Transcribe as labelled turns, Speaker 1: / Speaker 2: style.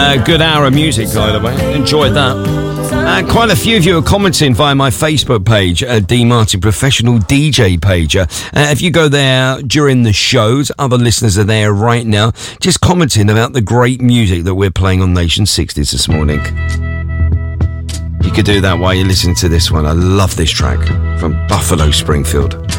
Speaker 1: Good hour of music, by the way. Enjoyed that. Quite a few of you are commenting via my Facebook page, D Martin Professional DJ page. If you go there during the shows, other listeners are there right now, just commenting about the great music that we're playing on Nation 60s this morning. You could do that while you're listening to this one. I love this track from Buffalo Springfield.